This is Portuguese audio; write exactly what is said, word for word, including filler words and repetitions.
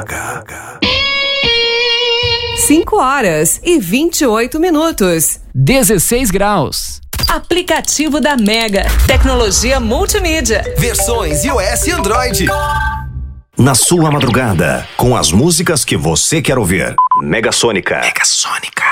cinco horas e vinte e oito minutos. dezesseis graus. Aplicativo da Mega. Tecnologia multimídia. Versões iOS e Android. Na sua madrugada, com as músicas que você quer ouvir. Mega Sônica. Mega Sônica.